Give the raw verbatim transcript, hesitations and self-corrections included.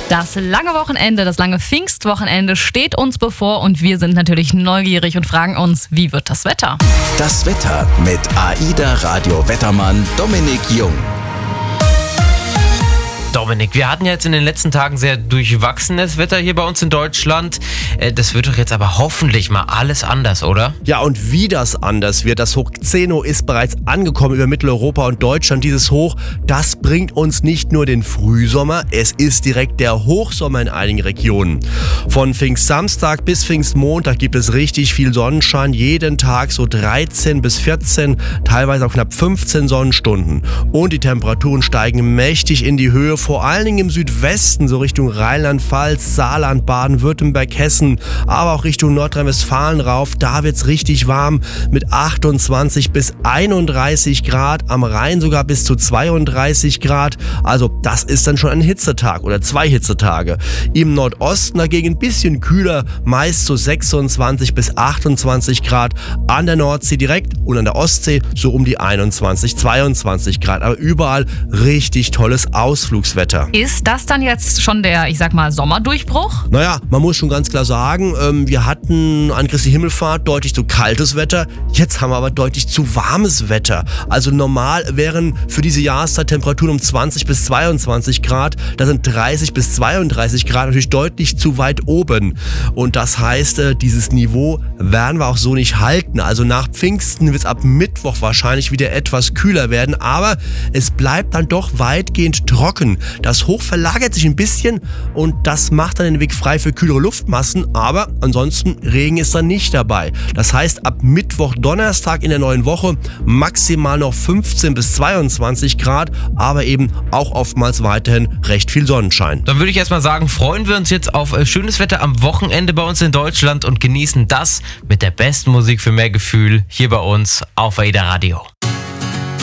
Das lange Wochenende, das lange Pfingstwochenende steht uns bevor und wir sind natürlich neugierig und fragen uns, wie wird das Wetter? Das Wetter mit AIDA Radio Wettermann Dominik Jung. Dominik, wir hatten ja jetzt in den letzten Tagen sehr durchwachsenes Wetter hier bei uns in Deutschland. Das wird doch jetzt aber hoffentlich mal alles anders, oder? Ja, und wie das anders wird, das Hoch Xeno ist bereits angekommen über Mitteleuropa und Deutschland. Dieses Hoch, das bringt uns nicht nur den Frühsommer, es ist direkt der Hochsommer in einigen Regionen. Von Pfingstsamstag bis Pfingstmontag gibt es richtig viel Sonnenschein, jeden Tag so dreizehn bis vierzehn, teilweise auch knapp fünfzehn Sonnenstunden. Und die Temperaturen steigen mächtig in die Höhe, vor allen Dingen im Südwesten, so Richtung Rheinland-Pfalz, Saarland, Baden-Württemberg, Hessen, aber auch Richtung Nordrhein-Westfalen rauf. Da wird's richtig warm mit achtundzwanzig bis einunddreißig Grad, am Rhein sogar bis zu zweiunddreißig Grad. Also das ist dann schon ein Hitzetag oder zwei Hitzetage. Im Nordosten dagegen ein bisschen kühler, meist so sechsundzwanzig bis achtundzwanzig Grad. An der Nordsee direkt und an der Ostsee so um die einundzwanzig, zweiundzwanzig Grad. Aber überall richtig tolles Ausflugswetter. Ist das dann jetzt schon der, ich sag mal, Sommerdurchbruch? Naja, man muss schon ganz klar sagen, ähm, wir hatten an Christi Himmelfahrt deutlich zu kaltes Wetter, jetzt haben wir aber deutlich zu warmes Wetter. Also normal wären für diese Jahreszeit Temperaturen um zwanzig bis zweiundzwanzig Grad, da sind dreißig bis zweiunddreißig Grad natürlich deutlich zu weit oben. Und das heißt, äh, dieses Niveau werden wir auch so nicht halten. Also nach Pfingsten wird es ab Mittwoch wahrscheinlich wieder etwas kühler werden, aber es bleibt dann doch weitgehend trocken. Das Hoch verlagert sich ein bisschen und das macht dann den Weg frei für kühlere Luftmassen, aber ansonsten Regen ist dann nicht dabei. Das heißt, ab Mittwoch, Donnerstag in der neuen Woche maximal noch fünfzehn bis zweiundzwanzig Grad, aber eben auch oftmals weiterhin recht viel Sonnenschein. Dann würde ich erstmal sagen, freuen wir uns jetzt auf schönes Wetter am Wochenende bei uns in Deutschland und genießen das mit der besten Musik für mehr Gefühl hier bei uns auf AIDA Radio.